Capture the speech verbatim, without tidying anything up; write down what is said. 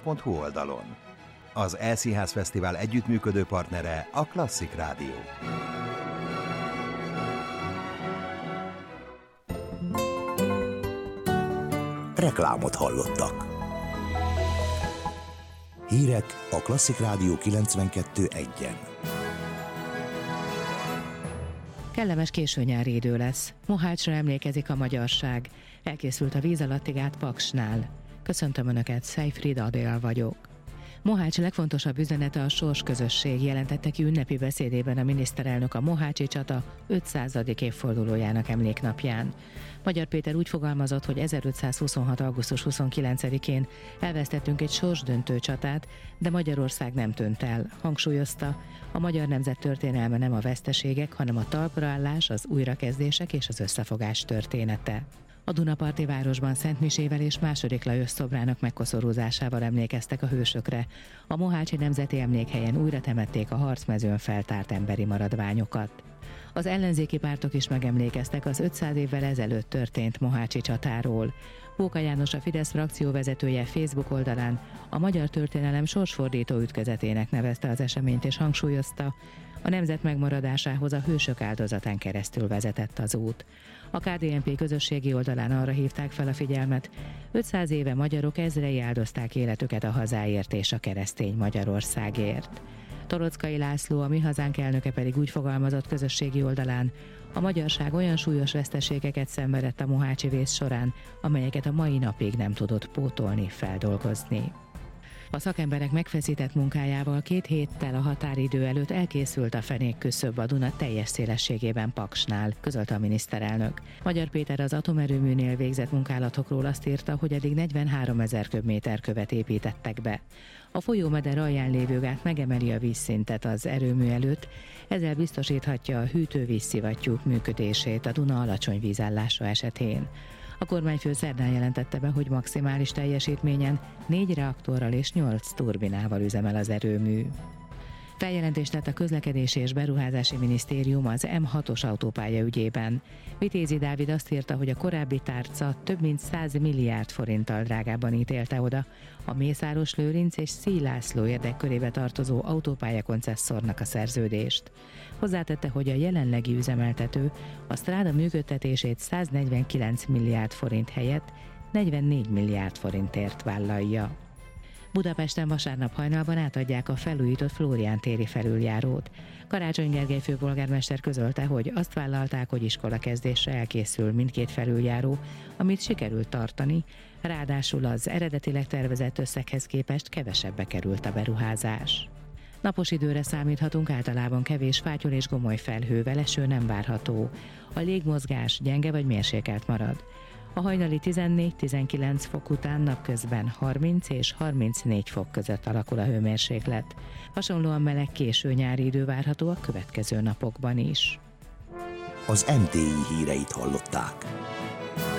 pont hu oldalon. Az E-Színház Fesztivál együttműködő partnere a Klasszik Rádió. Reklámot hallottak. Hírek a Klasszik Rádió kilencvenkettő egyen. Kellemes későnyári idő lesz. Mohácsra emlékezik a magyarság. Elkészült a víz alatti gát Paksnál. Köszöntöm Önöket, Szejfried Adél vagyok. Mohács legfontosabb üzenete a sorsközösség, jelentette ki ünnepi beszédében a miniszterelnök a mohácsi csata ötszázadik évfordulójának emléknapján. Magyar Péter úgy fogalmazott, hogy ezerötszázhuszonhat. augusztus huszonkilencedikén elvesztettünk egy sorsdöntő csatát, de Magyarország nem tűnt el. Hangsúlyozta, a magyar nemzet történelme nem a veszteségek, hanem a talpraállás, az újrakezdések és az összefogás története. A Dunaparti városban szentmisével és második Lajos szobrának megkoszorúzásával emlékeztek a hősökre. A mohácsi nemzeti emlékhelyen újra temették a harcmezőn feltárt emberi maradványokat. Az ellenzéki pártok is megemlékeztek az ötszáz évvel ezelőtt történt mohácsi csatáról. Póka János, a Fidesz frakcióvezetője Facebook oldalán a magyar történelem sorsfordító ütközetének nevezte az eseményt, és hangsúlyozta, a nemzet megmaradásához a hősök áldozatán keresztül vezetett az út. A ká dé en pé közösségi oldalán arra hívták fel a figyelmet, ötszáz éve magyarok ezrei áldozták életüket a hazáért és a keresztény Magyarországért. Torockai László, a Mi Hazánk elnöke pedig úgy fogalmazott közösségi oldalán, a magyarság olyan súlyos veszteségeket szenvedett a mohácsi vész során, amelyeket a mai napig nem tudott pótolni, feldolgozni. A szakemberek megfeszített munkájával két héttel a határidő előtt elkészült a fenékküszöb a Duna teljes szélességében Paksnál, közölte a miniszterelnök. Magyar Péter az atomerőműnél végzett munkálatokról azt írta, hogy eddig negyvenháromezer köbméter követ építettek be. A folyómeder alján lévő gát megemeli a vízszintet az erőmű előtt, ezzel biztosíthatja a hűtővízszivattyúk működését a Duna alacsony vízállása esetén. A kormányfő szerdán jelentette be, hogy maximális teljesítményen négy reaktorral és nyolc turbinával üzemel az erőmű. Feljelentést tett a Közlekedési és Beruházási Minisztérium az em hatos autópálya ügyében. Vitézi Dávid azt írta, hogy a korábbi tárca több mint száz milliárd forinttal drágábban ítélte oda a Mészáros Lőrinc és Szíj László érdekkörébe tartozó autópálya koncesszornak a szerződést. Hozzátette, hogy a jelenlegi üzemeltető a stráda működtetését száznegyvenkilenc milliárd forint helyett negyvennégy milliárd forintért vállalja. Budapesten vasárnap hajnalban átadják a felújított Flórián téri felüljárót. Karácsony Gergely főpolgármester közölte, hogy azt vállalták, hogy iskolakezdésre elkészül mindkét felüljáró, amit sikerült tartani, ráadásul az eredetileg tervezett összeghez képest kevesebbe került a beruházás. Napos időre számíthatunk, általában kevés fátyol és gomoly felhővel, eső nem várható. A légmozgás gyenge vagy mérsékelt marad. A hajnali tizennégy-tizenkilenc fok után napközben harminc és harmincnégy fok között alakul a hőmérséklet. Hasonlóan meleg késő nyári idő várható a következő napokban is. Az em té i híreit hallották.